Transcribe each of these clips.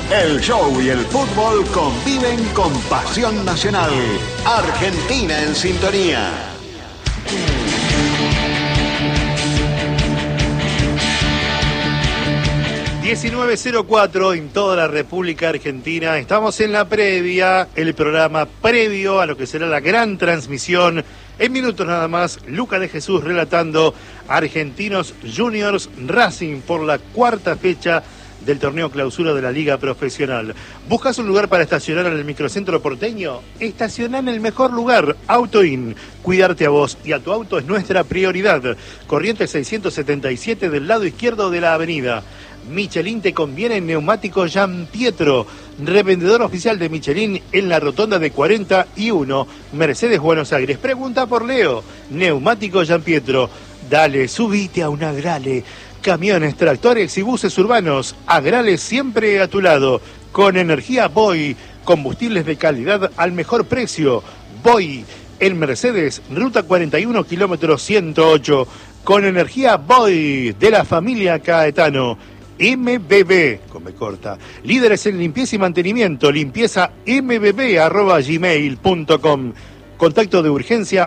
El show y el fútbol conviven con pasión nacional. Argentina en sintonía. ...19:04 en toda la República Argentina. Estamos en la previa, el programa previo a lo que será la gran transmisión. En minutos nada más, Luca de Jesús relatando Argentinos Juniors Racing por la cuarta fecha del torneo clausura de la Liga Profesional. ¿Buscas un lugar para estacionar en el microcentro porteño? Estaciona en el mejor lugar, AutoIn. Cuidarte a vos y a tu auto es nuestra prioridad. Corrientes 677 del lado izquierdo de la avenida. Michelin te conviene en neumático Giampietro, revendedor oficial de Michelin en la rotonda de 41, Mercedes Buenos Aires. Pregunta por Leo, neumático Giampietro. Dale, subite a un Agrale. Camiones, tractores y buses urbanos, Agrale siempre a tu lado. Con energía Boy, combustibles de calidad al mejor precio. Boy, el Mercedes, ruta 41, kilómetro 108. Con energía Boy, de la familia Caetano. MBB, con B corta, líderes en limpieza y mantenimiento, limpieza mbb@gmail.com. Contacto de urgencia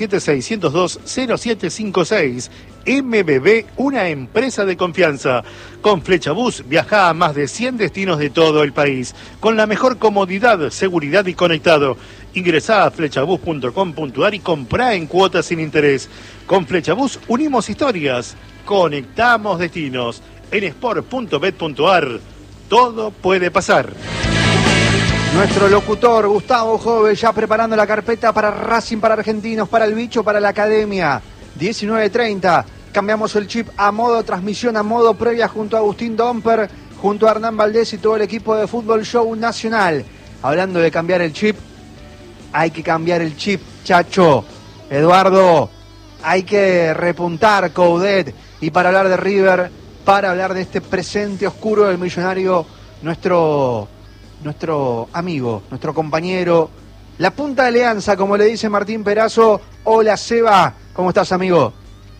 1176020756. MBB, una empresa de confianza. Con Flechabús viaja a más de 100 destinos de todo el país, con la mejor comodidad, seguridad y conectado. Ingresá a flechabús.com.ar y comprá en cuotas sin interés. Con Flechabús unimos historias, conectamos destinos. En sport.bet.ar, todo puede pasar. Nuestro locutor Gustavo Jove ya preparando la carpeta para Racing, para Argentinos, para el Bicho, para la Academia. 19:30, cambiamos el chip a modo transmisión, a modo previa junto a Agustín Domper, junto a Hernán Valdés y todo el equipo de Fútbol Show Nacional. Hablando de cambiar el chip, hay que cambiar el chip, chacho. Eduardo, hay que repuntar, Coudet. Y para hablar de River, para hablar de este presente oscuro del Millonario, nuestro amigo, nuestro compañero, la punta de alianza, como le dice Martín Perazo. Hola, Seba, ¿cómo estás, amigo?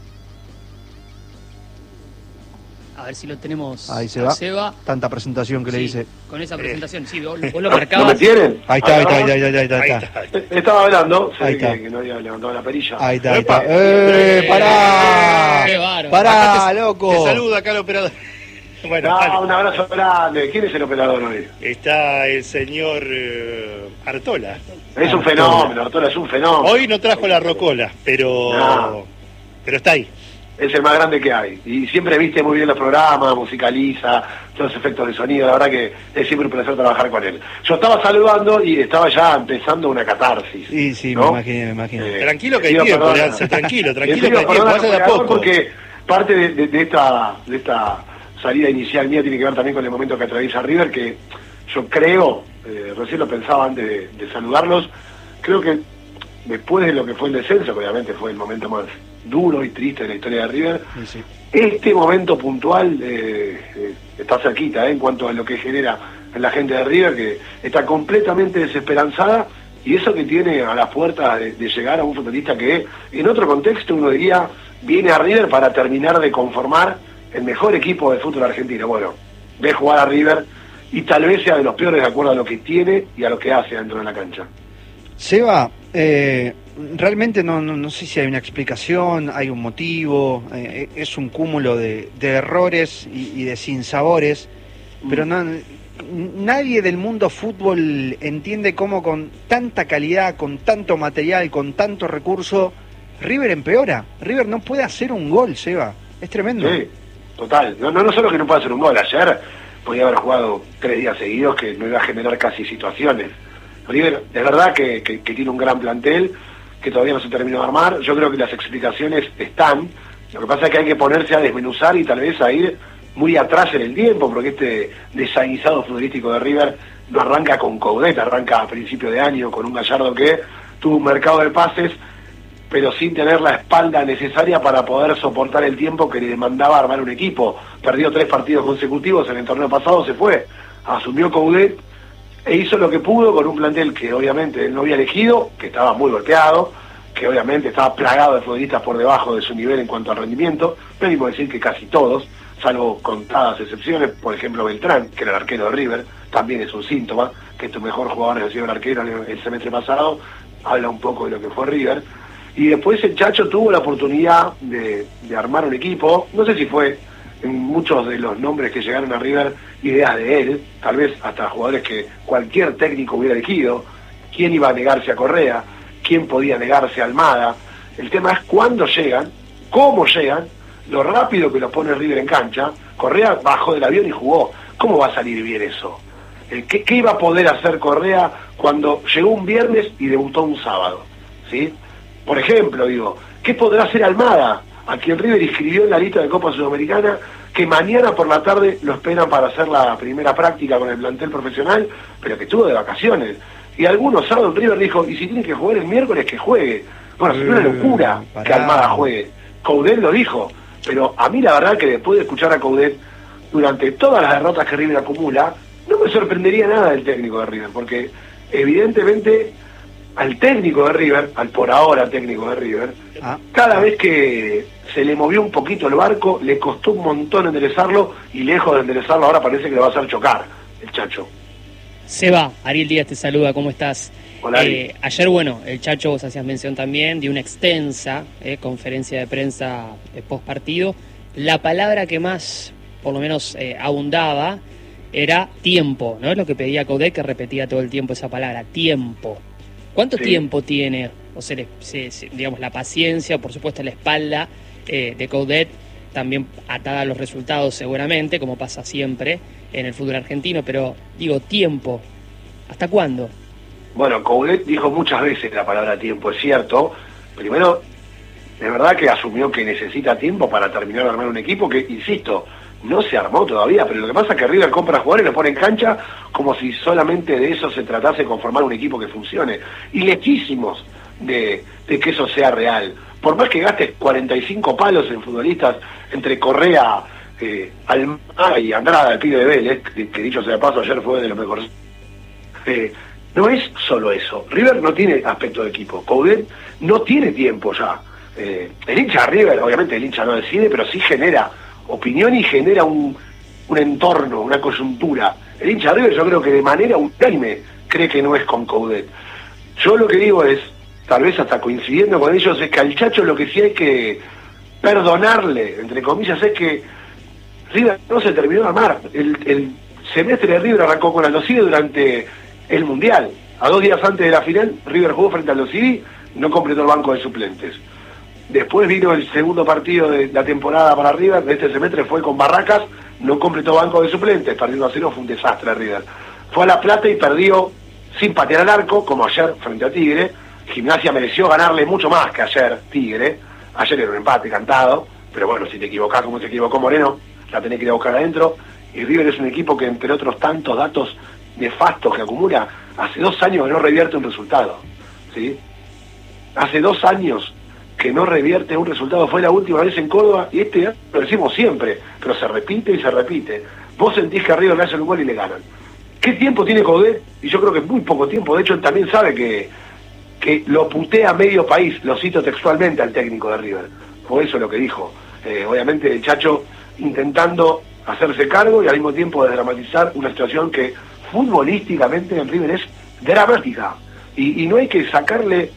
A ver si lo tenemos. Ahí se va. Seba. Tanta presentación que le dice. Con esa presentación, sí, vos lo marcabas. ¿No me tienen? Ahí está. Estaba hablando, Ahí está. que no había levantado la perilla. Ahí está. ¡Pará! ¡Qué bárbaro! ¡Pará, loco! Te saluda acá el operador. Bueno, No, un abrazo grande. ¿Quién es el operador hoy? está el señor Artola. Es un fenómeno, Artola es un fenómeno. Hoy no trajo la rocola, pero está ahí. Es el más grande que hay. Y siempre viste muy bien los programas, musicaliza, todos los efectos de sonido. La verdad que es siempre un placer trabajar con él. Yo estaba saludando y estaba ya empezando una catarsis. Sí, ¿no? me imagino. Tranquilo que hay tiempo, Lanza, tranquilo que hay tiempo, vaya de a poco. Porque parte de esta salida inicial mía tiene que ver también con el momento que atraviesa River, que yo creo, recién lo pensaba antes de saludarlos, creo que después de lo que fue el descenso, que obviamente fue el momento más duro y triste de la historia de River, Sí. este momento puntual está cerquita en cuanto a lo que genera en la gente de River, que está completamente desesperanzada, y eso que tiene a las puertas de llegar a un futbolista que en otro contexto uno diría viene a River para terminar de conformar el mejor equipo de fútbol argentino. Bueno, ve jugar a River y tal vez sea de los peores de acuerdo a lo que tiene y a lo que hace dentro de la cancha. Seba, realmente no sé si hay una explicación, hay un motivo, es un cúmulo de errores y de sinsabores, pero nadie del mundo fútbol entiende cómo con tanta calidad, con tanto material, con tanto recurso, River empeora. River no puede hacer un gol, Seba, es tremendo. Sí, total. No solo que no puede hacer un gol, ayer podía haber jugado 3 días seguidos que no iba a generar casi situaciones. River, es verdad que tiene un gran plantel, que todavía no se terminó de armar. Yo creo que las explicaciones están. Lo que pasa es que hay que ponerse a desmenuzar y tal vez a ir muy atrás en el tiempo, porque este desaguisado futbolístico de River no arranca con Coudet, arranca a principio de año con un Gallardo que tuvo un mercado de pases, pero sin tener la espalda necesaria para poder soportar el tiempo que le demandaba armar un equipo. Perdió 3 partidos consecutivos en el torneo pasado, se fue, asumió Coudet e hizo lo que pudo con un plantel que obviamente él no había elegido, que estaba muy golpeado, que obviamente estaba plagado de futbolistas por debajo de su nivel en cuanto al rendimiento. Venimos a decir que casi todos, salvo contadas excepciones, por ejemplo Beltrán, que era el arquero de River, también es un síntoma, que tu mejor jugador haya sido el arquero el semestre pasado, habla un poco de lo que fue River. Y después el Chacho tuvo la oportunidad de armar un equipo, no sé si fue en muchos de los nombres que llegaron a River ideas de él, tal vez hasta jugadores que cualquier técnico hubiera elegido. ¿Quién iba a negarse a Correa? ¿Quién podía negarse a Almada? El tema es cuándo llegan, cómo llegan, lo rápido que los pone River en cancha. Correa bajó del avión y jugó. ¿Cómo va a salir bien eso? ¿Qué iba a poder hacer Correa cuando llegó un viernes y debutó un sábado? ¿Sí? Por ejemplo, ¿qué podrá hacer Almada, a quien River inscribió en la lista de Copa Sudamericana, que mañana por la tarde lo esperan para hacer la primera práctica con el plantel profesional, pero que estuvo de vacaciones? Y algunos sábados River dijo, y si tiene que jugar el miércoles, que juegue. Bueno, es una locura que Almada juegue. Coudet lo dijo, pero a mí la verdad que después de escuchar a Coudet durante todas las derrotas que River acumula, no me sorprendería nada del técnico de River, porque evidentemente al técnico de River, al por ahora técnico de River, cada vez que se le movió un poquito el barco, le costó un montón enderezarlo, y lejos de enderezarlo ahora parece que le va a hacer chocar el Chacho. Seba, Ariel Díaz te saluda, ¿cómo estás? Hola, ayer, el Chacho, vos hacías mención también de una extensa conferencia de prensa post partido. La palabra que más, por lo menos, abundaba era tiempo, ¿no? Es lo que pedía Coudet, que repetía todo el tiempo esa palabra, tiempo. ¿Cuánto tiempo tiene, o sea, digamos, la paciencia, por supuesto la espalda de Coudet, también atada a los resultados seguramente, como pasa siempre en el fútbol argentino, pero digo, tiempo, ¿hasta cuándo? Bueno, Coudet dijo muchas veces la palabra tiempo, es cierto. Primero, de verdad que asumió que necesita tiempo para terminar de armar un equipo que, insisto, no se armó todavía, pero lo que pasa es que River compra jugadores y lo pone en cancha como si solamente de eso se tratase de conformar un equipo que funcione. Y lejísimos de que eso sea real. Por más que gastes 45 palos en futbolistas entre Correa, Almada y Andrada, el pibe de Vélez, que dicho sea de paso, ayer fue de los mejores. No es solo eso. River no tiene aspecto de equipo. Coudet no tiene tiempo ya. El hincha de River, obviamente el hincha no decide, pero sí genera opinión y genera un entorno, una coyuntura. El hincha de River, yo creo que de manera unánime cree que no es con Coudet. Yo lo que digo es, tal vez hasta coincidiendo con ellos, es que al Chacho lo que sí hay que perdonarle, entre comillas, es que River no se terminó de armar. El semestre de River arrancó con Aldo Civi durante el Mundial. A 2 días antes de la final, River jugó frente a Aldo Civi, no completó el banco de suplentes. Después vino el segundo partido de la temporada para River, de este semestre fue con Barracas, no completó banco de suplentes, perdiendo a 0, fue un desastre River. Fue a La Plata y perdió sin patear al arco, como ayer frente a Tigre. Gimnasia mereció ganarle mucho más que ayer Tigre. Ayer era un empate cantado, pero bueno, si te equivocás como se equivocó Moreno, la tenés que ir a buscar adentro. Y River es un equipo que, entre otros tantos datos nefastos que acumula, hace 2 años que no revierte un resultado, ¿sí? Hace 2 años que no revierte un resultado. Fue la última vez en Córdoba, y lo decimos siempre, pero se repite y se repite. Vos sentís que a River le hacen un gol y le ganan. ¿Qué tiempo tiene Coudet? Y yo creo que muy poco tiempo. De hecho, él también sabe que lo putea medio país, lo cito textualmente al técnico de River. Fue eso lo que dijo. Obviamente el Chacho intentando hacerse cargo y al mismo tiempo desdramatizar una situación que futbolísticamente en River es dramática. Y no hay que sacarle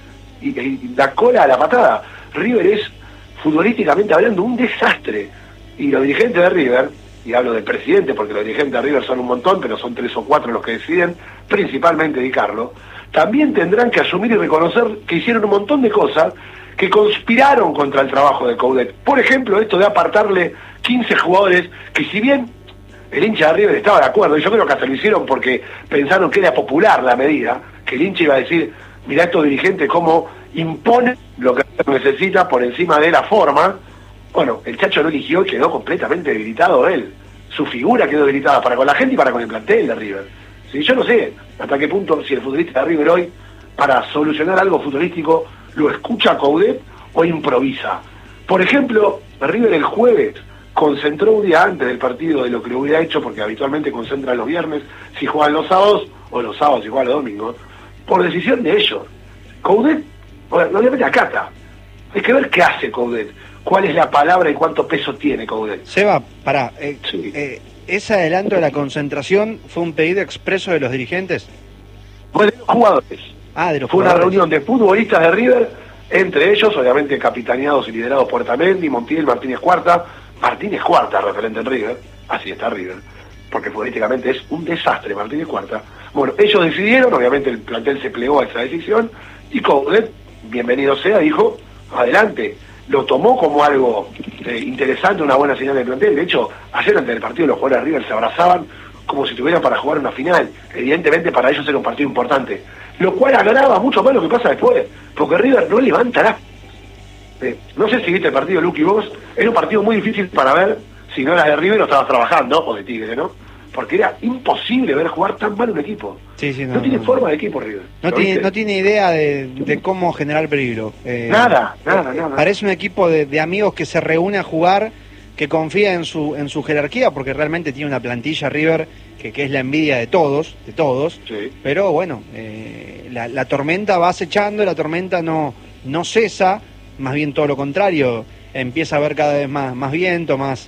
la cola a la patada. River es, futbolísticamente hablando, un desastre. Y los dirigentes de River, y hablo del presidente porque los dirigentes de River son un montón, pero son 3 o 4 los que deciden, principalmente Di Carlo, también tendrán que asumir y reconocer que hicieron un montón de cosas que conspiraron contra el trabajo de Coudet. Por ejemplo, esto de apartarle 15 jugadores, que si bien el hincha de River estaba de acuerdo, y yo creo que hasta lo hicieron porque pensaron que era popular la medida, que el hincha iba a decir, mirá estos dirigentes cómo imponen lo que necesita por encima de la forma. Bueno, el Chacho no eligió y quedó completamente debilitado él. Su figura quedó debilitada para con la gente y para con el plantel de River. Sí, yo no sé hasta qué punto, si el futbolista de River hoy, para solucionar algo futbolístico, lo escucha a Coudet o improvisa. Por ejemplo, River el jueves concentró un día antes del partido de lo que lo hubiera hecho, porque habitualmente concentra los viernes si juegan los sábados, o los sábados si juegan los domingos, por decisión de ellos. Coudet, bueno, obviamente acata. Hay que ver qué hace Coudet, cuál es la palabra y cuánto peso tiene Coudet. Seba, pará, Sí. ¿Ese adelanto de la concentración fue un pedido expreso de los dirigentes? Fue de los jugadores. Ah, de los Fue jugadores. una reunión de futbolistas de River, entre ellos, obviamente, capitaneados y liderados por Otamendi, Montiel, Martínez Cuarta, referente en River, así está River, porque futbolísticamente es un desastre Martínez Cuarta. Bueno, ellos decidieron, obviamente el plantel se plegó a esa decisión, y Coudet, bienvenido sea, dijo, adelante. Lo tomó como algo interesante, una buena señal del plantel. De hecho, ayer ante el partido los jugadores de River se abrazaban como si estuvieran para jugar una final. Evidentemente para ellos era un partido importante, lo cual agrava mucho más lo que pasa después, porque River no levantará. No sé si viste el partido, Luqui, vos, era un partido muy difícil para ver si no eras de River o estabas trabajando, o de Tigre, ¿no? Porque era imposible ver jugar tan mal un equipo. Sí, no tiene forma de equipo River. No tiene idea de cómo generar peligro. Nada. Parece un equipo de amigos que se reúne a jugar, que confía en su jerarquía, porque realmente tiene una plantilla River que es la envidia de todos. Sí. Pero bueno, la tormenta va acechando, la tormenta no cesa, más bien todo lo contrario, empieza a haber cada vez más viento, más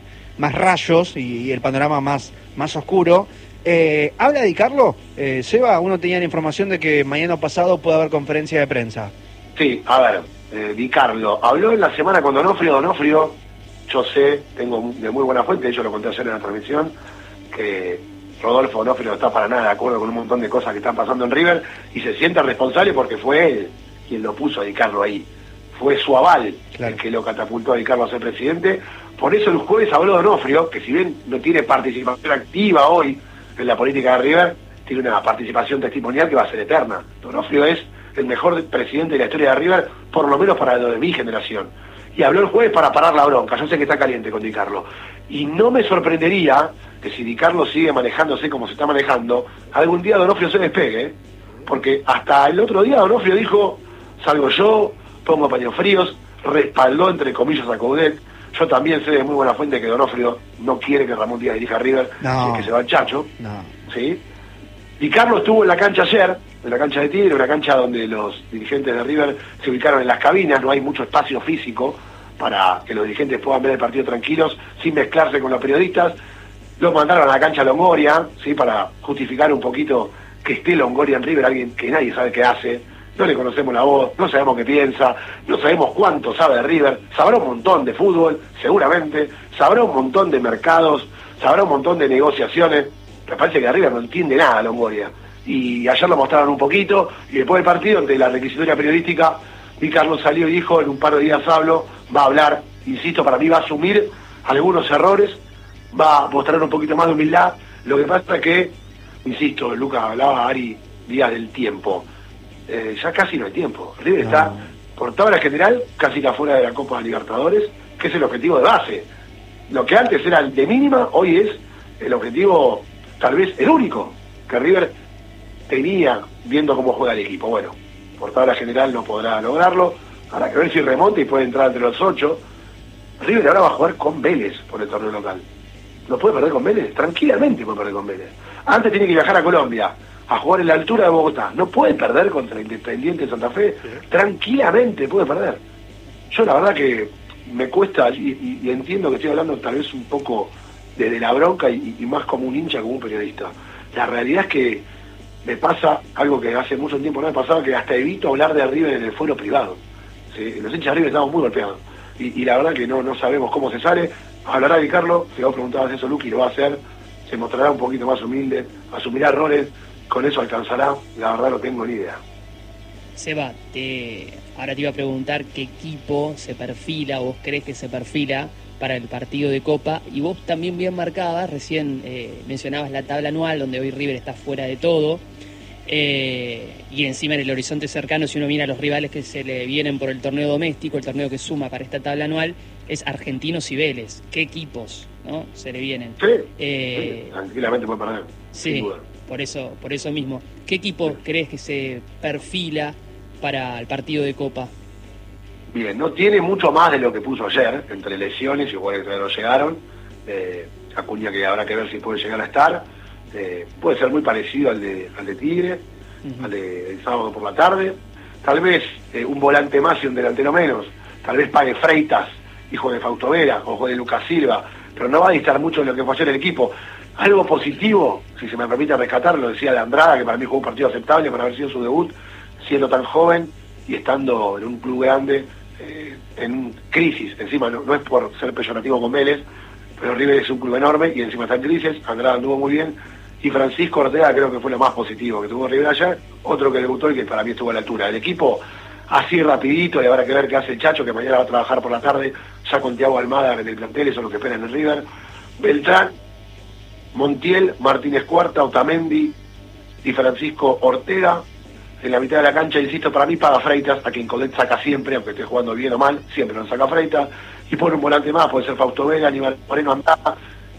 rayos y el panorama más oscuro. ¿Habla Di Carlo? Seba, uno tenía la información de que mañana pasado puede haber conferencia de prensa. Sí, a ver, Di Carlo habló en la semana con Donofrio, yo sé, tengo de muy buena fuente, yo lo conté ayer en la transmisión, que Rodolfo Donofrio no está para nada de acuerdo con un montón de cosas que están pasando en River y se siente responsable porque fue él quien lo puso a Di Carlo ahí. Fue su aval el que lo catapultó a Di Carlo a ser presidente. Por eso el jueves habló Donofrio, que si bien no tiene participación activa hoy en la política de River, tiene una participación testimonial que va a ser eterna. Donofrio es el mejor presidente de la historia de River, por lo menos para lo de mi generación. Y habló el jueves para parar la bronca. Yo sé que está caliente con Di Carlo. Y no me sorprendería que si Di Carlo sigue manejándose como se está manejando, algún día Donofrio se despegue. Porque hasta el otro día Donofrio dijo, salgo yo, pongo paños fríos, respaldó entre comillas a Coudet. Yo también sé de muy buena fuente que Donofrio no quiere que Ramón Díaz dirija a River, si es que se va el Chacho. ¿Sí? Di Carlo estuvo en la cancha ayer, en la cancha de Tigre, una cancha donde los dirigentes de River se ubicaron en las cabinas, no hay mucho espacio físico para que los dirigentes puedan ver el partido tranquilos, sin mezclarse con los periodistas. Los mandaron a la cancha Longoria, ¿sí? Para justificar un poquito que esté Longoria en River, alguien que nadie sabe qué hace, no le conocemos la voz, no sabemos qué piensa, no sabemos cuánto sabe de River, sabrá un montón de fútbol, seguramente, sabrá un montón de mercados, sabrá un montón de negociaciones. Me parece que River no entiende nada Longoria. Y ayer lo mostraron un poquito, y después del partido, ante la requisitoria periodística, Di Carlo salió y dijo, en un par de días hablo, va a hablar, insisto, para mí va a asumir algunos errores, va a mostrar un poquito más de humildad. Lo que pasa es que, insisto, Lucas hablaba Ari Díaz del tiempo. Ya casi no hay tiempo. River está, por tabla general, casi afuera de la Copa Libertadores, que es el objetivo de base. Lo que antes era el de mínima, hoy es el objetivo, tal vez el único, que River tenía viendo cómo juega el equipo. Bueno, por tabla general no podrá lograrlo. Habrá que ver si remonta y puede entrar entre los 8. River ahora va a jugar con Vélez por el torneo local. ¿No puede perder con Vélez? Tranquilamente puede perder con Vélez. Antes tiene que viajar a Colombia a jugar en la altura de Bogotá. No puede perder contra Independiente de Santa Fe. Tranquilamente puede perder. Yo la verdad que me cuesta, y entiendo que estoy hablando tal vez un poco desde la bronca y más como un hincha, como un periodista. La realidad es que me pasa algo que hace mucho tiempo no me pasaba, que hasta evito hablar de River en el foro privado. ¿Sí? Los hinchas de River estamos muy golpeados. Y la verdad que no sabemos cómo se sale. Hablará Di Carlo, si vos preguntabas eso, Luqui, lo va a hacer. Se mostrará un poquito más humilde, asumirá errores, con eso alcanzará. La verdad no tengo ni idea. Seba, ahora te iba a preguntar qué equipo se perfila, vos crees que se perfila para el partido de Copa, y vos también bien marcabas, recién mencionabas la tabla anual, donde hoy River está fuera de todo, y encima en el horizonte cercano, si uno mira a los rivales que se le vienen por el torneo doméstico, el torneo que suma para esta tabla anual, es Argentinos y Vélez. ¿Qué equipos, no, se le vienen? Sí, tranquilamente puede perder. Sí, por eso mismo. ¿Qué equipo crees que se perfila para el partido de Copa? Bien, no tiene mucho más de lo que puso ayer, entre lesiones y jugadores que todavía no llegaron. Acuña, que habrá que ver si puede llegar a estar. Puede ser muy parecido al de Tigre, al del sábado por la tarde. Tal vez un volante más y un delantero menos. Tal vez pague Freitas, hijo de Fausto Vera, o de Lucas Silva, pero no va a distar mucho de lo que fue ayer el equipo. Algo positivo, si se me permite rescatar, lo decía de Andrada, que para mí jugó un partido aceptable para haber sido su debut, siendo tan joven y estando en un club grande, en crisis. Encima, no es por ser peyorativo con Vélez, pero River es un club enorme y encima está en crisis. Andrada anduvo muy bien, y Francisco Ortega creo que fue lo más positivo que tuvo River allá, otro que debutó y que para mí estuvo a la altura. El equipo así rapidito, y habrá que ver qué hace el Chacho, que mañana va a trabajar por la tarde, ya con Thiago Almada en el plantel, eso es lo que espera en el River. Beltrán, Montiel, Martínez Cuarta, Otamendi y Francisco Ortega. En la mitad de la cancha, insisto, para mí paga Freitas, a quien Coudet saca siempre, aunque esté jugando bien o mal, siempre lo saca Freitas, y pone un volante más, puede ser Fausto Vega, Aníbal Moreno Andá.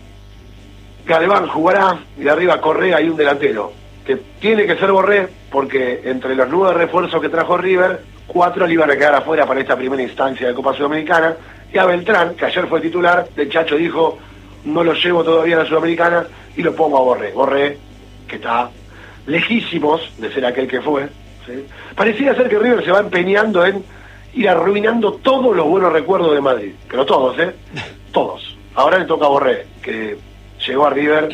Galván jugará, y de arriba Correa y un delantero, que tiene que ser Borré, porque entre los 9 refuerzos que trajo River, 4 le iban a quedar afuera para esta primera instancia de Copa Sudamericana, y a Beltrán, que ayer fue titular, el Chacho dijo, no lo llevo todavía a la Sudamericana, y lo pongo a Borré. Borré, que está lejísimos de ser aquel que fue, ¿sí? Parecía ser que River se va empeñando en ir arruinando todos los buenos recuerdos de Madrid, pero todos, todos. Ahora le toca a Borré, que llegó a River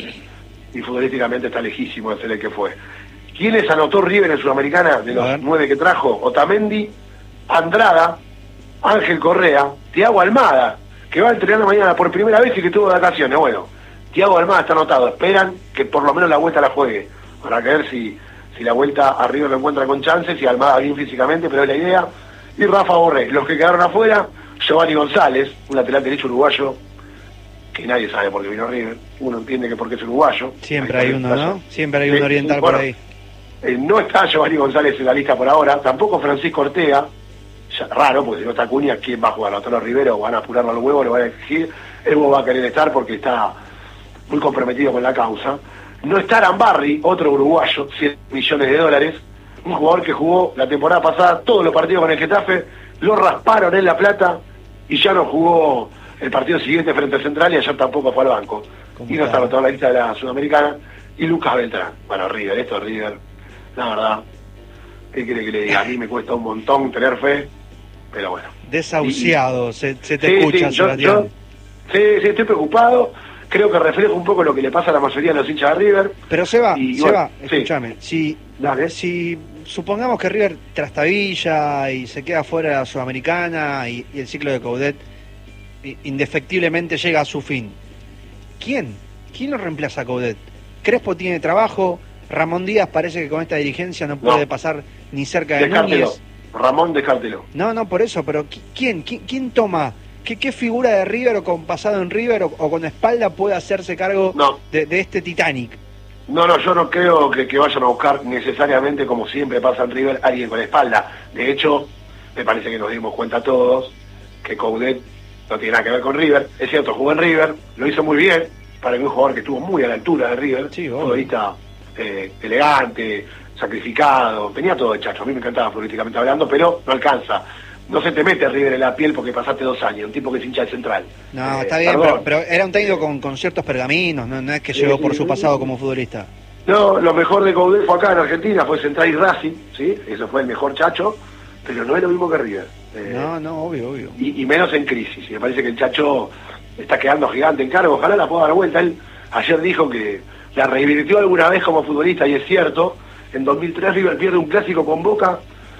y futbolísticamente está lejísimo de ser el que fue. ¿Quiénes anotó River en Sudamericana de los 9 que trajo? Otamendi, Andrada, Ángel Correa, Thiago Almada, que va a entrenar mañana por primera vez y que tuvo vacaciones. Bueno, Thiago Almada está anotado, esperan que por lo menos la vuelta la juegue, para ver si la vuelta a River lo encuentra con chances, y Almada bien físicamente, pero es la idea. Y Rafa Borré. Los que quedaron afuera, Giovanni González, un lateral derecho uruguayo, que nadie sabe por qué vino a River. Uno entiende que porque es uruguayo. Siempre hay uno, ¿no? Siempre hay un oriental por ahí. No está Giovanni González en la lista por ahora, tampoco Francisco Ortega. Ya, raro, porque si no está Acuña, ¿quién va a jugar? ¿Otro Rivero? ¿Van a apurarlo al huevo? ¿Lo van a exigir? El huevo va a querer estar porque está muy comprometido con la causa. No está Arambarri, otro uruguayo, $100 millones, un jugador que jugó la temporada pasada todos los partidos con el Getafe, lo rasparon en La Plata y ya no jugó el partido siguiente frente a Central, y ayer tampoco fue al banco. Y no está anotado en la lista de la Sudamericana. Y Lucas Beltrán. Bueno, River, esto es River. La verdad, ¿qué quiere que le diga? A mí me cuesta un montón tener fe, pero bueno. Desahuciado, se te escucha, Sebastián. Sí, estoy preocupado. Creo que refleja un poco lo que le pasa a la mayoría de los hinchas de River. Pero Seba, bueno, escúchame, si supongamos que River trastabilla y se queda fuera de la Sudamericana y el ciclo de Coudet indefectiblemente llega a su fin, ¿quién lo reemplaza a Coudet? Crespo tiene trabajo, Ramón Díaz parece que con esta dirigencia no puede pasar ni cerca de Núñez. Ramón, descártelo. No, por eso, pero ¿quién toma? ¿Qué figura de River o con pasado en River o con espalda puede hacerse cargo de este Titanic? No, yo no creo que vayan a buscar necesariamente, como siempre pasa en River, alguien con espalda. De hecho, me parece que nos dimos cuenta todos que Coudet no tiene nada que ver con River. Es cierto, jugó en River, lo hizo muy bien, para un jugador que estuvo muy a la altura de River, futbolista elegante, sacrificado, tenía todo de Chacho. A mí me encantaba futbolísticamente hablando, pero no alcanza. No se te mete River en la piel porque pasaste 2 años, un tipo que es hincha de Central. No, está bien, pero era un técnico con ciertos pergaminos, no es que llegó por su pasado como futbolista. No, lo mejor de Coudet fue acá en Argentina, fue Central y Racing, ¿sí? Eso fue el mejor Chacho, pero no es lo mismo que River. No, obvio. Y menos en crisis, y me parece que el Chacho está quedando gigante en cargo, ojalá la pueda dar vuelta. Él ayer dijo que la revirtió alguna vez como futbolista, y es cierto. En 2003 River pierde un clásico con Boca,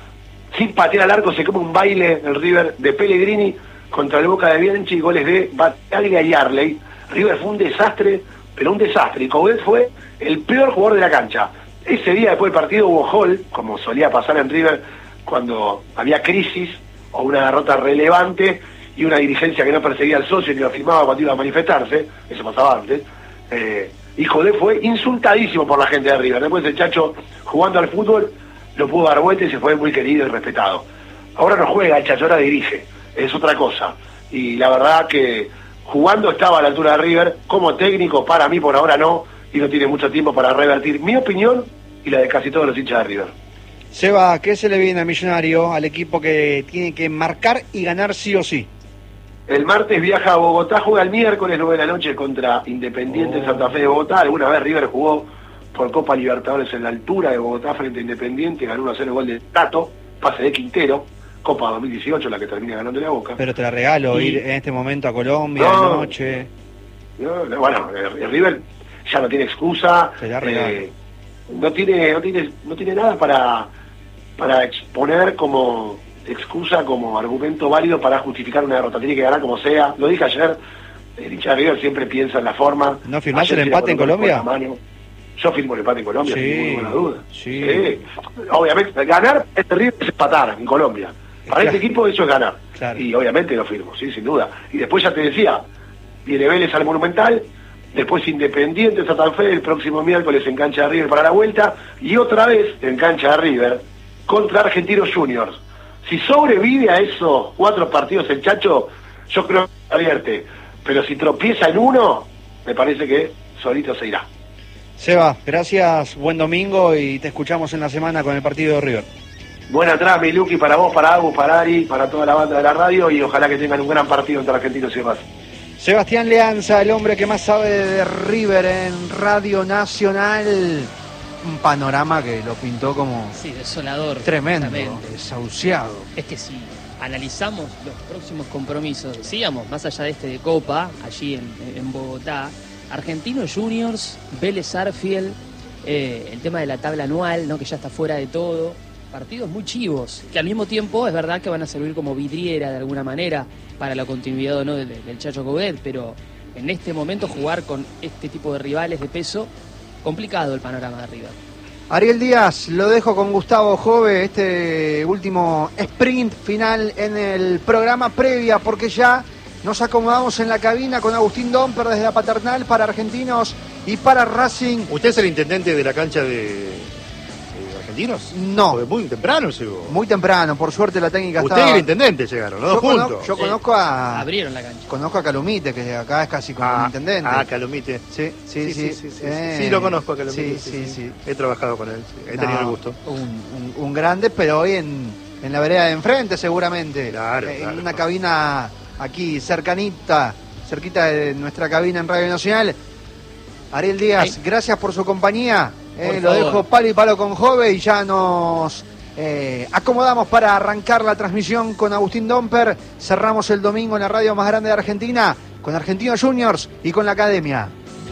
sin patear al arco, se come un baile el River de Pellegrini contra el Boca de Bianchi, goles de Bataglia y Arley. River fue un desastre, pero un desastre, y Coudet fue el peor jugador de la cancha. Ese día después del partido hubo gol, como solía pasar en River cuando había crisis o una derrota relevante y una dirigencia que no perseguía al socio ni lo firmaba cuando iba a manifestarse, eso pasaba antes. Y Coudet fue insultadísimo por la gente de River. Después el Chacho, jugando al fútbol, lo pudo dar vuelta y se fue muy querido y respetado. Ahora no juega el Chacho, ahora dirige, es otra cosa. Y la verdad que jugando estaba a la altura de River, como técnico para mí por ahora no, y no tiene mucho tiempo para revertir mi opinión y la de casi todos los hinchas de River. Seba, ¿qué se le viene a Millonario, al equipo que tiene que marcar y ganar sí o sí? El martes viaja a Bogotá, juega el miércoles 9 de la noche contra Independiente Santa Fe de Bogotá. Alguna vez River jugó por Copa Libertadores en la altura de Bogotá frente a Independiente, ganó 1-0 el gol de Tato, pase de Quintero, Copa 2018, la que termina ganando la Boca. Pero te la regalo, ir en este momento a Colombia, de noche. Bueno, el River ya no tiene excusa, no tiene nada para exponer como excusa, como argumento válido para justificar una derrota. Tiene que ganar como sea. Lo dije ayer, el hincha de River siempre piensa en la forma. ¿No firmaste el empate en Colombia? Yo firmo el empate en Colombia, sí, sin ninguna duda. Sí. Sí. Obviamente, ganar es terrible, es empatar en Colombia. Para este equipo eso es ganar. Claro. Y obviamente lo firmo, sí, sin duda. Y después ya te decía, viene Vélez al Monumental, después Independiente, Santa Fe, el próximo miércoles en cancha de River para la vuelta, y otra vez en cancha de River contra Argentinos Juniors. Si sobrevive a esos 4 partidos el Chacho, yo creo que avierte. Pero si tropieza en uno, me parece que solito se irá. Seba, gracias, buen domingo y te escuchamos en la semana con el partido de River. Buena atrás, mi Luqui, para vos, para Agus, para Ari, para toda la banda de la radio y ojalá que tengan un gran partido entre Argentinos y demás. Sebastián Leanza, el hombre que más sabe de River en Radio Nacional. Un panorama que lo pintó como... Sí, desolador. Tremendo, desahuciado. Es que si analizamos los próximos compromisos, decíamos, más allá de este de Copa, allí en Bogotá, Argentinos Juniors, Vélez Arfield, el tema de la tabla anual, ¿no?, que ya está fuera de todo. Partidos muy chivos, que al mismo tiempo es verdad que van a servir como vidriera de alguna manera para la continuidad o no del Chacho Coudet, pero en este momento jugar con este tipo de rivales de peso, complicado el panorama de River. Ariel Díaz, lo dejo con Gustavo Jove, este último sprint final en el programa previa, porque ya nos acomodamos en la cabina con Agustín Domper desde la Paternal para Argentinos y para Racing. ¿Usted es el intendente de la cancha de Argentinos? No. Porque muy temprano llegó. Muy temprano, por suerte la técnica Usted estaba... y el intendente llegaron, los dos juntos. Yo conozco a... Abrieron la cancha. Conozco a Calumite, que acá es casi como un intendente. Calumite. Sí. Sí, lo conozco a Calumite. Sí. He trabajado con él, he tenido el gusto. Un grande, pero hoy en la vereda de enfrente seguramente. Claro. En una cabina aquí cerquita de nuestra cabina en Radio Nacional. Ariel Díaz, gracias por su compañía. Lo dejo palo y palo con Jove y ya nos acomodamos para arrancar la transmisión con Agustín Domper. Cerramos el domingo en la radio más grande de Argentina con Argentinos Juniors y con la Academia.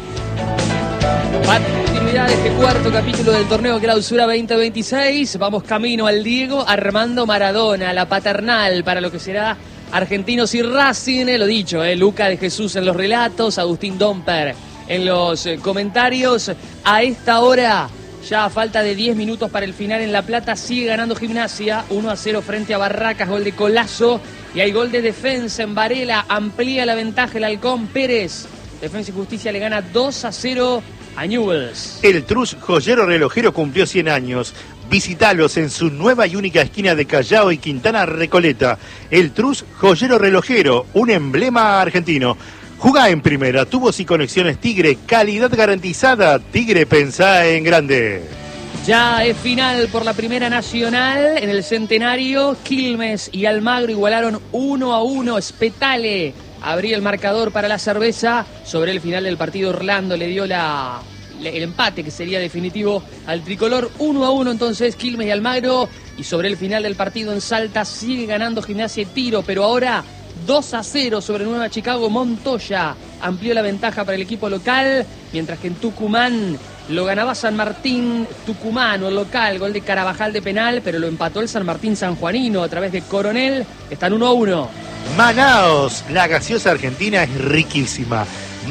Para continuidad de este cuarto capítulo del torneo Clausura 2026, vamos camino al Diego Armando Maradona, la Paternal, para lo que será Argentinos y Racing. Lo dicho, Luca de Jesús en los relatos, Agustín Domper en los comentarios. A esta hora, ya a falta de 10 minutos para el final en La Plata, sigue ganando Gimnasia 1-0 frente a Barracas, gol de Colazo, y hay gol de Defensa en Varela, amplía la ventaja el Halcón Pérez. Defensa y Justicia le gana 2-0 a Newell's. El Trus Joyero Relojero cumplió 100 años. Visítalos en su nueva y única esquina de Callao y Quintana Recoleta. El Trus Joyero Relojero, un emblema argentino. Jugá en primera, tubos y conexiones Tigre, calidad garantizada. Tigre, pensá en grande. Ya es final por la Primera Nacional en el Centenario. Quilmes y Almagro igualaron 1-1. Spetale abría el marcador para la cerveza. Sobre el final del partido, Orlando le dio el empate que sería definitivo al tricolor. 1-1 entonces Quilmes y Almagro. Y sobre el final del partido en Salta sigue ganando Gimnasia y Tiro, pero ahora 2-0 sobre Nueva Chicago. Montoya amplió la ventaja para el equipo local, mientras que en Tucumán lo ganaba San Martín tucumano, el local, gol de Carabajal de penal, pero lo empató el San Martín sanjuanino a través de Coronel. Están 1-1. Manaos, la gaseosa argentina es riquísima.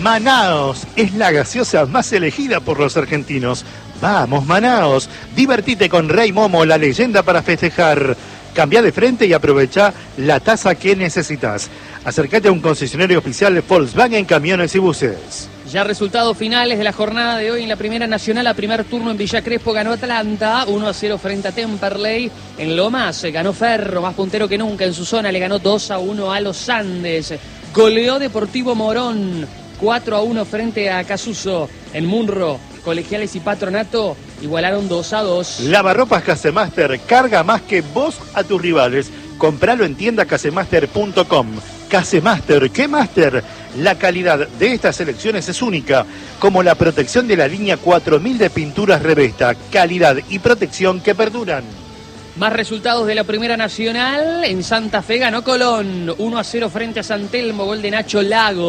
Manaos es la gaseosa más elegida por los argentinos. Vamos, Manaos, divertite con Rey Momo, la leyenda para festejar. Cambia de frente y aprovecha la tasa que necesitas. Acércate a un concesionario oficial de Volkswagen Camiones y Buses. Ya resultados finales de la jornada de hoy en la Primera Nacional. A primer turno en Villa Crespo ganó Atlanta 1-0 frente a Temperley. En Lomas ganó Ferro, más puntero que nunca en su zona, le ganó 2-1 a los Andes. Goleó Deportivo Morón 4-1 frente a Casuso. En Munro, Colegiales y Patronato igualaron 2-2. Lavarropas Casemaster, carga más que vos a tus rivales. Compralo en tienda casemaster.com. Casemaster, ¿qué Master? La calidad de estas selecciones es única, como la protección de la línea 4000 de pinturas Revesta. Calidad y protección que perduran. Más resultados de la Primera Nacional. En Santa Fe ganó Colón 1-0 frente a San Telmo, gol de Nacho Lago.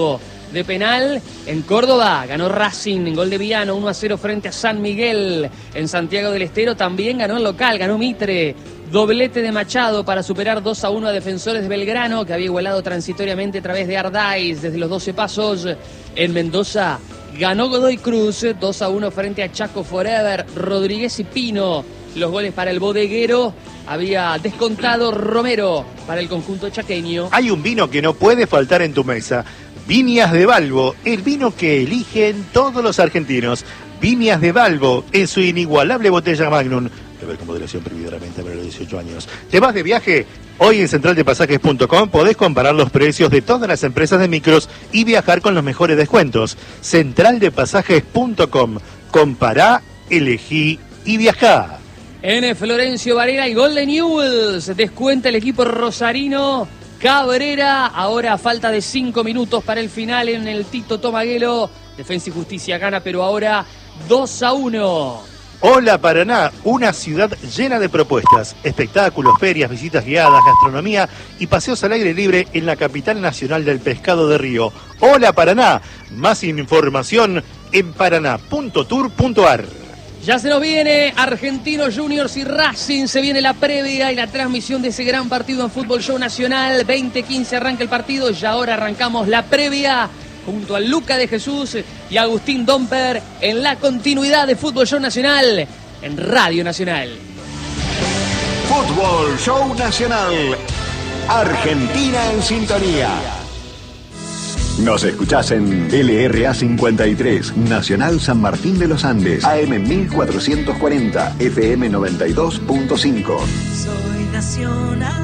de penal. En Córdoba ganó Racing en gol de Viano, 1-0 frente a San Miguel. En Santiago del Estero también ganó el local, ganó Mitre. Doblete de Machado para superar 2-1 a Defensores de Belgrano, que había igualado transitoriamente a través de Ardáiz desde los 12 pasos. En Mendoza ganó Godoy Cruz, 2-1 frente a Chaco Forever. Rodríguez y Pino, los goles para el bodeguero. Había descontado Romero para el conjunto chaqueño. Hay un vino que no puede faltar en tu mesa. Viñas de Balbo, el vino que eligen todos los argentinos. Viñas de Balbo, en su inigualable botella Magnum. Beber con moderación, prohibidamente para los 18 años. ¿Te vas de viaje? Hoy en centraldepasajes.com podés comparar los precios de todas las empresas de micros y viajar con los mejores descuentos. Centraldepasajes.com. Compará, elegí y viajá. En Florencio Varela y gol de Newell's. Descuenta el equipo rosarino. Cabrera, ahora a falta de 5 minutos para el final en el Tito Tomaguelo. Defensa y Justicia gana, pero ahora 2-1. Hola Paraná, una ciudad llena de propuestas, espectáculos, ferias, visitas guiadas, gastronomía y paseos al aire libre en la capital nacional del pescado de río. Hola Paraná, más información en paraná.tour.ar. Ya se nos viene Argentinos Juniors y Racing, se viene la previa y la transmisión de ese gran partido en Fútbol Show Nacional. 20:15 arranca el partido y ahora arrancamos la previa junto a Luca de Jesús y Agustín Domper en la continuidad de Fútbol Show Nacional en Radio Nacional. Fútbol Show Nacional. Argentina en sintonía. Nos escuchás en LRA 53, Nacional San Martín de los Andes, AM 1440, FM 92.5. Soy nacional.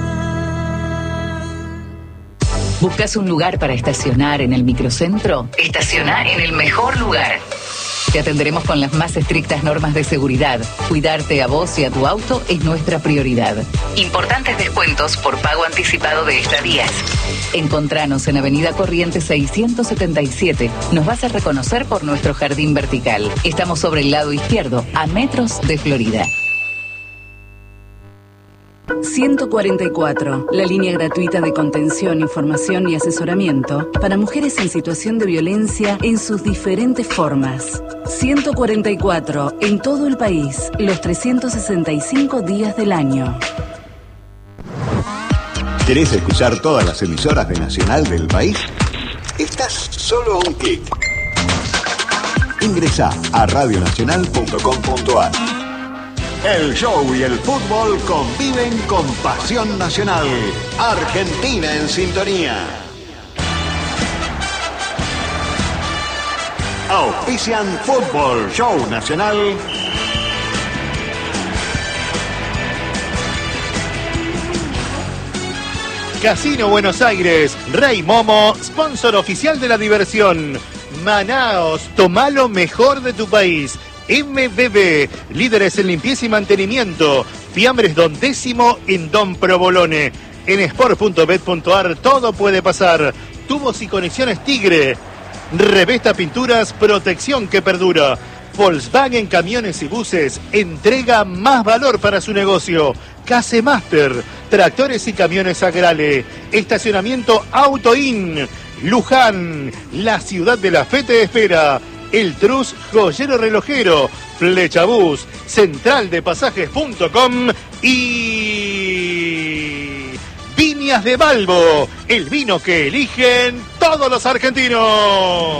¿Buscas un lugar para estacionar en el microcentro? Estaciona en el mejor lugar. Te atenderemos con las más estrictas normas de seguridad. Cuidarte a vos y a tu auto es nuestra prioridad. Importantes descuentos por pago anticipado de estadías. Encontranos en Avenida Corrientes 677. Nos vas a reconocer por nuestro jardín vertical. Estamos sobre el lado izquierdo, a metros de Florida. 144, la línea gratuita de contención, información y asesoramiento para mujeres en situación de violencia en sus diferentes formas. 144, en todo el país, los 365 días del año. ¿Querés escuchar todas las emisoras de Nacional del país? Estás solo a un clic. Ingresá a radionacional.com.ar. El show y el fútbol conviven con pasión nacional. Argentina en sintonía. Auspician Fútbol Show Nacional. Casino Buenos Aires, Rey Momo, sponsor oficial de la diversión. Manaos, toma lo mejor de tu país. MBB, líderes en limpieza y mantenimiento. Fiambres Don Décimo en Don Provolone. En sport.bet.ar todo puede pasar. Tubos y conexiones Tigre. Revesta Pinturas, protección que perdura. Volkswagen Camiones y Buses entrega más valor para su negocio. Casemaster, tractores y camiones Agrale. Estacionamiento Autoin. Luján, la ciudad de la fe te espera. El Trus Joyero Relojero, Flechabús, centraldepasajes.com y Viñas de Balbo, el vino que eligen todos los argentinos.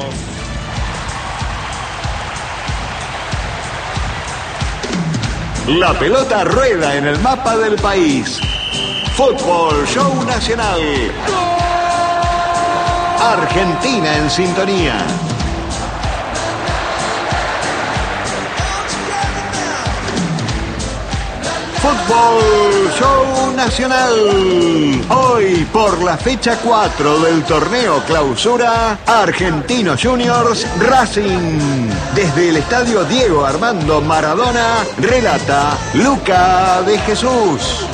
La pelota rueda en el mapa del país. Fútbol Show Nacional. Argentina en sintonía. Fútbol Show Nacional. Hoy por la fecha 4 del torneo Clausura, Argentinos Juniors Racing. Desde el estadio Diego Armando Maradona, relata Luca de Jesús.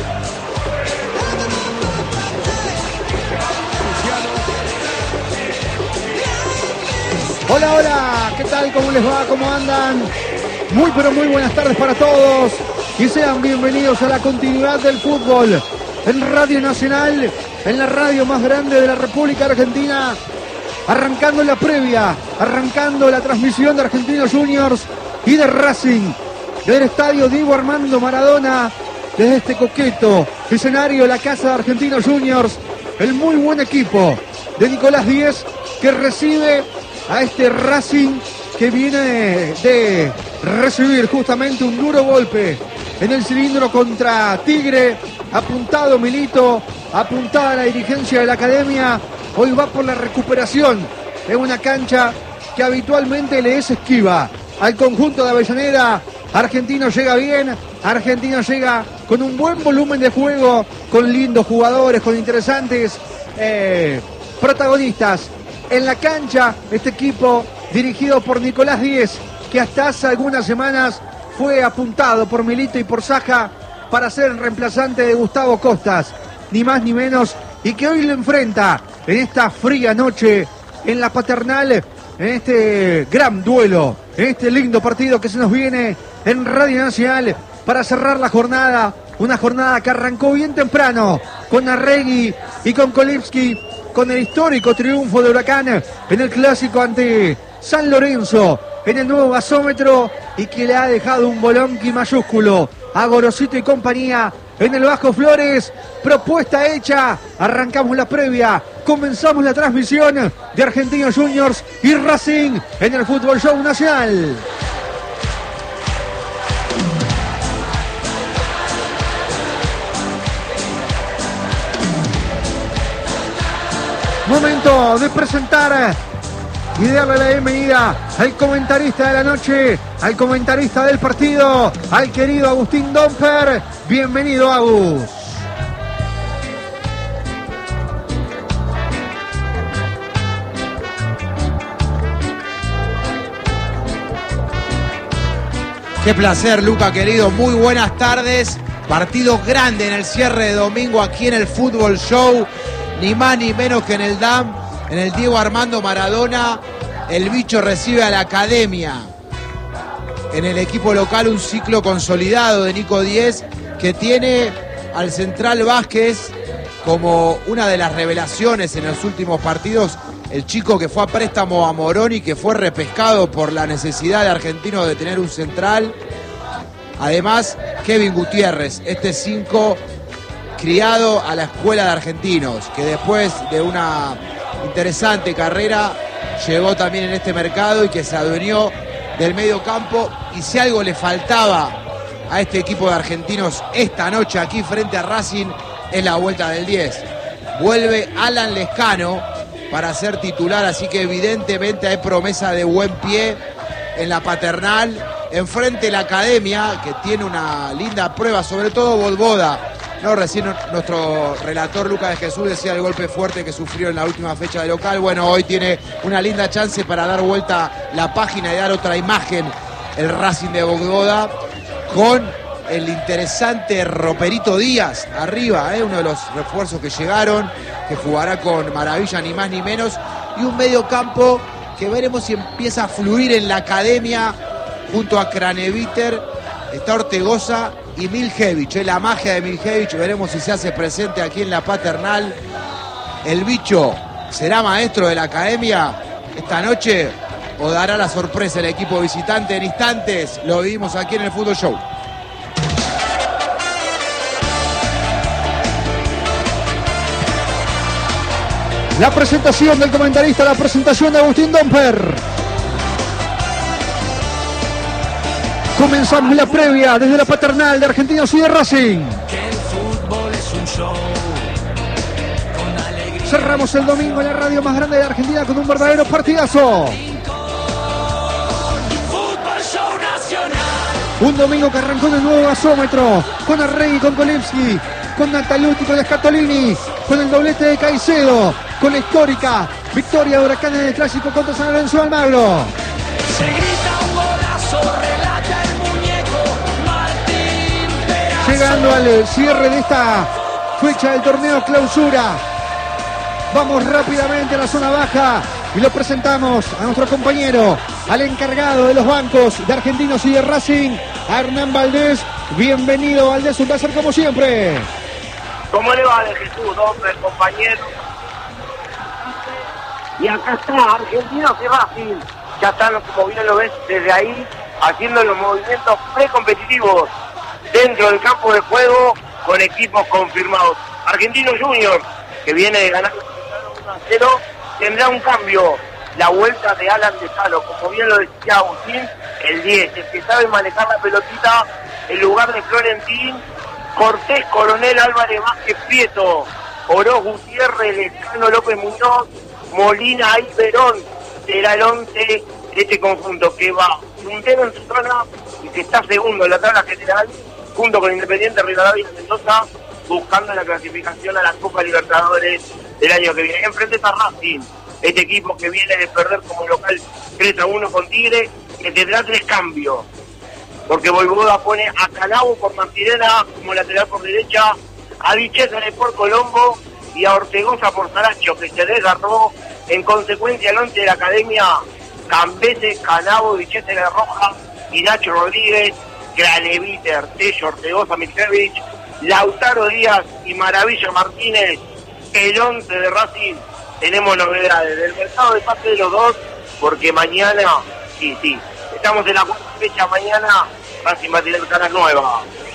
Hola, hola, ¿qué tal? ¿Cómo les va? ¿Cómo andan? Muy pero muy buenas tardes para todos y sean bienvenidos a la continuidad del fútbol en Radio Nacional, en la radio más grande de la República Argentina. arrancando la previa, arrancando la transmisión de Argentinos Juniors y de Racing, del estadio Diego Armando Maradona, desde este coqueto escenario, la casa de Argentinos Juniors, el muy buen equipo de Nicolás Díez, que recibe a este Racing que viene de recibir justamente un duro golpe en el cilindro contra Tigre. Apuntado Milito, apuntada la dirigencia de la academia, hoy va por la recuperación en una cancha que habitualmente le es esquiva al conjunto de Avellaneda. Argentino llega bien, Argentino llega con un buen volumen de juego, con lindos jugadores, con interesantes protagonistas en la cancha. Este equipo dirigido por Nicolás Díez, que hasta hace algunas semanas fue apuntado por Milito y por Saja para ser el reemplazante de Gustavo Costas, ni más ni menos, y que hoy lo enfrenta en esta fría noche en la Paternal, en este gran duelo, en este lindo partido que se nos viene en Radio Nacional para cerrar la jornada, una jornada que arrancó bien temprano con Arregui y con Kolipski, con el histórico triunfo de Huracán en el clásico ante San Lorenzo en el nuevo gasómetro, y que le ha dejado un bolonqui mayúsculo a Gorosito y compañía en el Bajo Flores. Propuesta hecha, arrancamos la previa, comenzamos la transmisión de Argentinos Juniors y Racing en el Fútbol Show Nacional. Momento de presentar y darle la bienvenida al comentarista de la noche, al comentarista del partido, al querido Agustín Domper. Bienvenido, Agus. Qué placer, Luca, querido. Muy buenas tardes. Partido grande en el cierre de domingo aquí en el Fútbol Show. Ni más ni menos que en el DAM, en el Diego Armando Maradona. El bicho recibe a la academia. En el equipo local un ciclo consolidado de Nico Díez, que tiene al Central Vázquez como una de las revelaciones en los últimos partidos. El chico que fue a préstamo a Morón y que fue repescado por la necesidad de Argentinos de tener un central. Además, Kevin Gutiérrez, este 5 criado a la escuela de Argentinos, que después de una interesante carrera llegó también en este mercado y que se adueñó del medio campo. Y si algo le faltaba a este equipo de Argentinos esta noche aquí frente a Racing, es la vuelta del 10. Vuelve Alan Lescano para ser titular, así que evidentemente hay promesa de buen pie en la Paternal. Enfrente la academia, que tiene una linda prueba, sobre todo Volvoda. No, recién nuestro relator Lucas de Jesús decía el golpe fuerte que sufrió en la última fecha de local. Bueno, hoy tiene una linda chance para dar vuelta la página y dar otra imagen el Racing de Volvoda, con el interesante Roperito Díaz arriba, uno de los refuerzos que llegaron, que jugará con maravilla ni más ni menos, y un medio campo que veremos si empieza a fluir en la academia junto a Craneviter. Está Ortegoza y Miljevich, la magia de Miljevich, veremos si se hace presente aquí en la Paternal. El bicho será maestro de la academia esta noche, o dará la sorpresa el equipo visitante. En instantes lo vivimos aquí en el Fútbol Show. La presentación del comentarista, la presentación de Agustín Domper. Comenzamos la previa desde la Paternal de Argentinos y de Racing. Cerramos el domingo en la radio más grande de Argentina con un verdadero partidazo. Un domingo que arrancó en el nuevo gasómetro, con Arregui, con Kolipski, con Nataluti, con Scatolini, con el doblete de Caicedo, con la histórica victoria de Huracán en el clásico contra San Lorenzo de Almagro. Se grita un golazo, relata el muñeco Martín Perazo. Llegando al cierre de esta fecha del torneo clausura, vamos rápidamente a la zona baja y lo presentamos a nuestro compañero, al encargado de los bancos de Argentinos y de Racing, a Hernán Valdés. Bienvenido, Valdés, un placer como siempre. ¿Cómo le va de Jesús, hombre, compañero? Y acá está Argentinos y Racing. Ya están, como bien lo ves desde ahí, haciendo los movimientos precompetitivos dentro del campo de juego con equipos confirmados. Argentinos Junior, que viene de ganar 1-0, tendrá un cambio. La vuelta de Alan de Salo, como bien lo decía Agustín, el 10, el que sabe manejar la pelotita en lugar de Florentín, Cortés, Coronel, Álvarez Vázquez, Prieto, Oroz, Gutiérrez, Lescano, López Muñoz, Molina y Verón. Será el 11 de este conjunto que va puntero en su zona y que está segundo en la tabla general, junto con Independiente Rivadavia y Mendoza, buscando la clasificación a la Copa Libertadores del año que viene. Enfrente está Racing, este equipo que viene de perder como local 3-1 con Tigre, que tendrá 3 cambios, porque Voivoda pone a Calabo por Martirena como lateral por derecha, a Vichesale por Colombo y a Ortegoza por Saracho, que se desgarró. En consecuencia, el 11 de la academia: Cambete, Calabo, Vichesale Roja y Nacho Rodríguez, Graneviter, Tello, Ortegoza, Miljevich, Lautaro Díaz y Maravilla Martínez. El 11 de Racing. Tenemos novedades del mercado de pase de los dos, porque mañana, sí, estamos en la cuarta fecha, mañana Racing va a tener caras nuevas.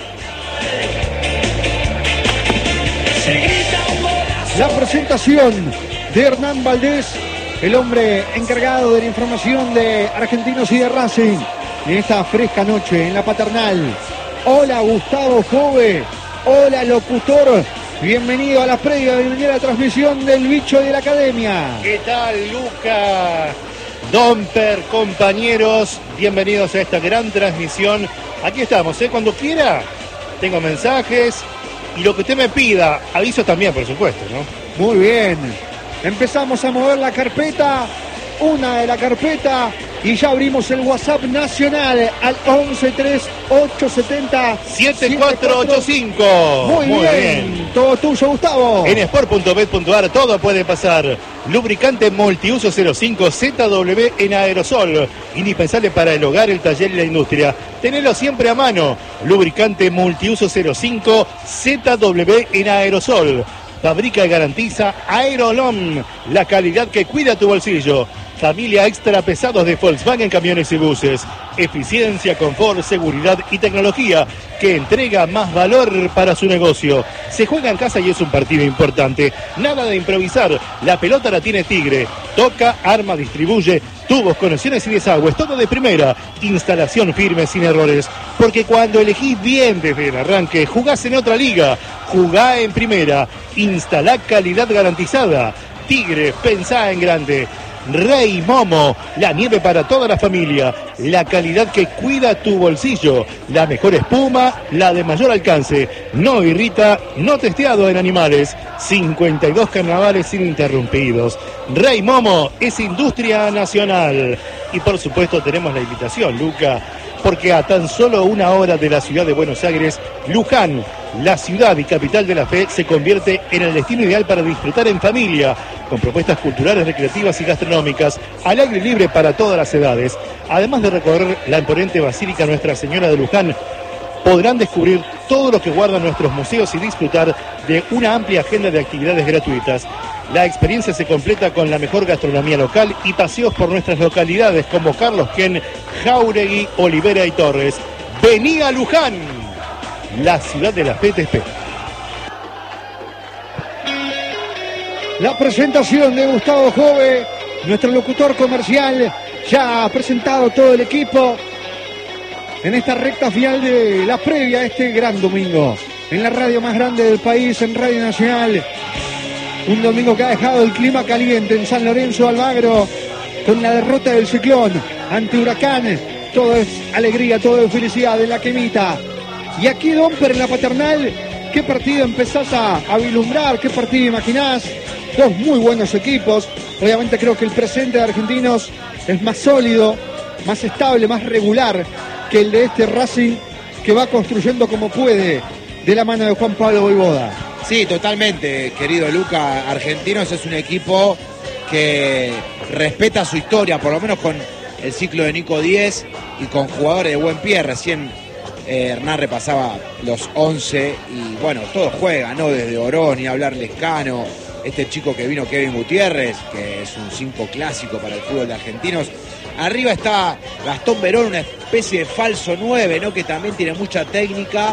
La presentación de Hernán Valdés, el hombre encargado de la información de Argentinos y de Racing, en esta fresca noche en la Paternal. Hola Gustavo Jove, hola locutor. Bienvenido a la previa, bienvenido a la transmisión del bicho de la academia. ¿Qué tal, Luca? Domper, compañeros, bienvenidos a esta gran transmisión. Aquí estamos, cuando quiera, tengo mensajes y lo que usted me pida, aviso también, por supuesto, ¿no? Muy bien, empezamos a mover la carpeta, una de la carpeta, y ya abrimos el WhatsApp nacional al 113870-7485. Muy bien. Todo tuyo, Gustavo. En sport.bet.ar todo puede pasar. Lubricante multiuso 05 ZW en aerosol. Indispensable para el hogar, el taller y la industria. Tenelo siempre a mano. Lubricante multiuso 05 ZW en aerosol. Fabrica y garantiza Aerolom, la calidad que cuida tu bolsillo. Familia extra pesados de Volkswagen Camiones y Buses. Eficiencia, confort, seguridad y tecnología que entrega más valor para su negocio. Se juega en casa y es un partido importante. Nada de improvisar. La pelota la tiene Tigre. Toca, arma, distribuye. Tubos, conexiones y desagües. Todo de primera. Instalación firme, sin errores. Porque cuando elegís bien desde el arranque, jugás en otra liga. Jugá en primera. Instalá calidad garantizada. Tigre, pensá en grande. Rey Momo, la nieve para toda la familia, la calidad que cuida tu bolsillo, la mejor espuma, la de mayor alcance, no irrita, no testeado en animales, 52 carnavales ininterrumpidos. Rey Momo es industria nacional. Y por supuesto tenemos la invitación, Luca, porque a tan solo 1 hora de la ciudad de Buenos Aires, Luján, la ciudad y capital de la fe, se convierte en el destino ideal para disfrutar en familia, con propuestas culturales, recreativas y gastronómicas, al aire libre para todas las edades. Además de recorrer la imponente Basílica Nuestra Señora de Luján, podrán descubrir todo lo que guardan nuestros museos y disfrutar de una amplia agenda de actividades gratuitas. La experiencia se completa con la mejor gastronomía local y paseos por nuestras localidades como Carlos Ken, Jáuregui, Olivera y Torres. Vení a Luján, la ciudad de la fe te espera. La presentación de Gustavo Jove, nuestro locutor comercial, ya ha presentado todo el equipo en esta recta final de la previa a este gran domingo, en la radio más grande del país, en Radio Nacional. Un domingo que ha dejado el clima caliente en San Lorenzo Almagro, con la derrota del Ciclón ante Huracán. Todo es alegría, todo es felicidad en la quemita. Y aquí, Domper, en la Paternal, ¿qué partido empezás a vislumbrar? ¿Qué partido imaginás? Dos muy buenos equipos. Obviamente creo que el presente de Argentinos es más sólido, más estable, más regular que el de este Racing, que va construyendo como puede de la mano de Juan Pablo Voivoda. Sí, totalmente, querido Luca. Argentinos es un equipo que respeta su historia, por lo menos con el ciclo de Nico Díez y con jugadores de buen pie. Recién Hernán repasaba los 11 y bueno, todos juegan, ¿no? Desde Oroz, ni hablar Lescano, este chico que vino, Kevin Gutiérrez, que es un 5 clásico para el fútbol de argentinos. Arriba está Gastón Verón, una especie de falso 9, ¿no? Que también tiene mucha técnica.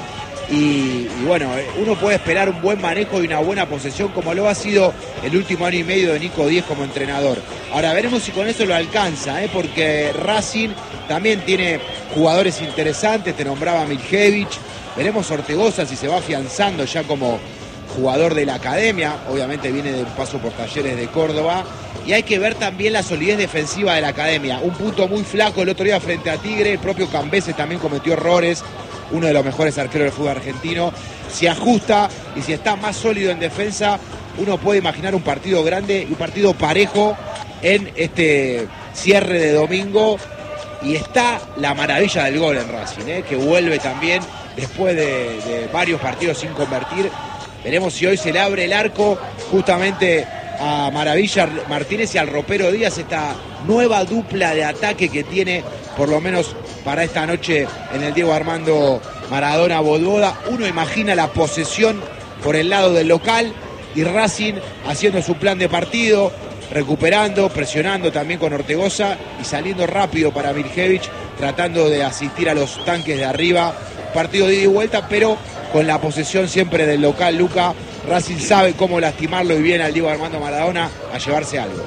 Y bueno, uno puede esperar un buen manejo y una buena posesión como lo ha sido el último año y medio de Nico Díez como entrenador. Ahora veremos si con eso lo alcanza, porque Racing también tiene jugadores interesantes, te nombraba Miljevich, veremos Ortegoza si se va afianzando ya como jugador de la academia, obviamente viene de un paso por Talleres de Córdoba, y hay que ver también la solidez defensiva de la academia, un punto muy flaco el otro día frente a Tigre, el propio Cambese también cometió errores, uno de los mejores arqueros del fútbol argentino, si ajusta y si está más sólido en defensa, uno puede imaginar un partido grande y un partido parejo en este cierre de domingo, y está la maravilla del gol en Racing, que vuelve también después de varios partidos sin convertir. Veremos si hoy se le abre el arco justamente a Maravilla Martínez y al Ropero Díaz, esta nueva dupla de ataque que tiene por lo menos para esta noche en el Diego Armando Maradona Bododa. Uno imagina la posesión por el lado del local y Racing haciendo su plan de partido, recuperando, presionando también con Ortegoza y saliendo rápido para Miljevich, tratando de asistir a los tanques de arriba. Partido de ida y vuelta, pero con la posesión siempre del local. Luca, Racing sabe cómo lastimarlo y viene al Diego Armando Maradona a llevarse algo.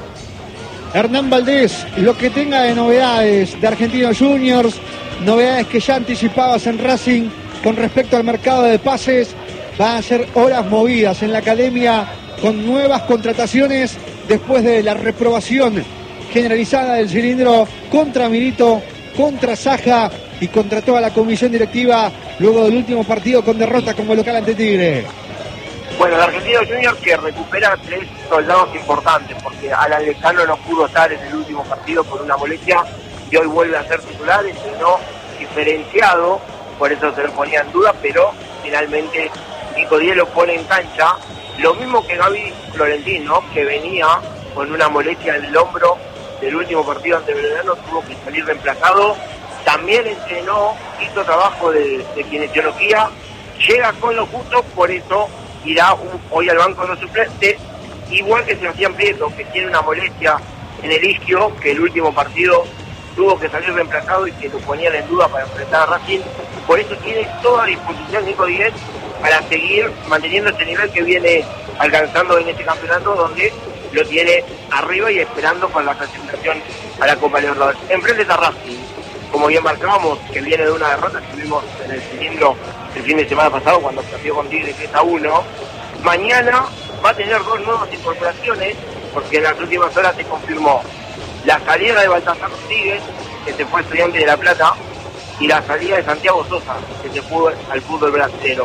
Hernán Valdés, lo que tenga de novedades de Argentinos Juniors, novedades que ya anticipabas en Racing con respecto al mercado de pases, van a ser horas movidas en la academia con nuevas contrataciones después de la reprobación generalizada del cilindro contra Milito, contra Saja y contra toda la comisión directiva luego del último partido con derrota como local ante Tigre. Bueno, el Argentino Junior que recupera 3 soldados importantes, porque Alan Lejano no pudo estar en el último partido por una molestia y hoy vuelve a ser titular, entrenó diferenciado, por eso se lo ponía en duda, pero finalmente Nico Díez lo pone en cancha. Lo mismo que Gaby Florentín, ¿no? Que venía con una molestia en el hombro del último partido ante Belgrano, tuvo que salir reemplazado. También entrenó, hizo trabajo de kinesiología, llega con lo justo, por eso irá hoy al banco de los suplentes, igual que Sebastián Prieto, que tiene una molestia en el isquio, que el último partido tuvo que salir reemplazado y que lo ponían en duda para enfrentar a Racing. Por eso tiene toda disposición Nico Díez para seguir manteniendo este nivel que viene alcanzando en este campeonato, donde lo tiene arriba y esperando para la clasificación a la Copa Libertadores. Enfrente a Racing, como bien marcábamos, que viene de una derrota que tuvimos en el cilindro el fin de semana pasado cuando perdió con Tigre 3-1. Mañana va a tener 2 nuevas incorporaciones, porque en las últimas horas se confirmó la salida de Baltasar Rodríguez, que se fue Estudiante de La Plata, y la salida de Santiago Sosa, que se fue al fútbol brasileño.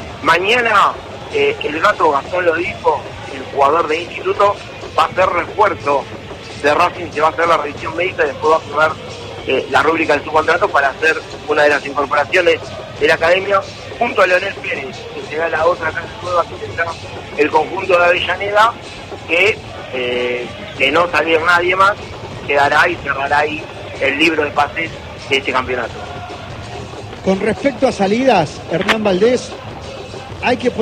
Mañana el Gato Gastón lo dijo, el jugador de Instituto, va a ser refuerzo de Racing, se va a hacer la revisión médica y después va a firmar la rúbrica de su contrato para hacer una de las incorporaciones de la academia, junto a Leonel Pérez, que será la otra casa nueva que tendrá el conjunto de Avellaneda, que de no salir nadie más, quedará y cerrará ahí el libro de pases de este campeonato. Con respecto a salidas, Hernán Valdés, hay que